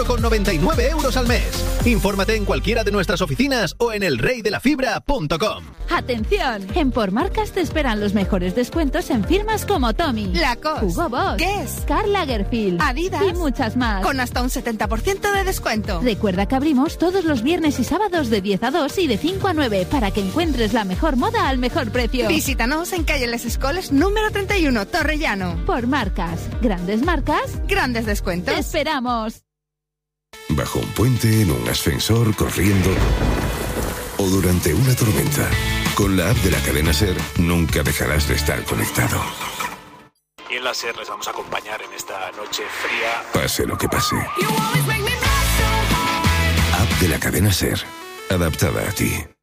con 99 euros al mes. Infórmate en cualquiera de nuestras oficinas o en elreydelafibra.com. ¡Atención! En Por Marcas te esperan los mejores descuentos en firmas como Tommy, Lacoste, Hugo Boss, Guess, Karl Lagerfeld, Adidas y muchas más. Con hasta un 70% de descuento. Recuerda que abrimos todos los viernes y sábados de 10 a 2 y de 5 a 9 para que encuentres la mejor moda al mejor precio. Visítanos en calle Les Escoles número 31, Torrellano. Por Marcas. Grandes marcas. Grandes descuentos. ¡Te esperamos! Bajo un puente, en un ascensor, corriendo o durante una tormenta. Con la app de la cadena SER nunca dejarás de estar conectado. Y en la SER les vamos a acompañar en esta noche fría. Pase lo que pase. App de la cadena SER. Adaptada a ti.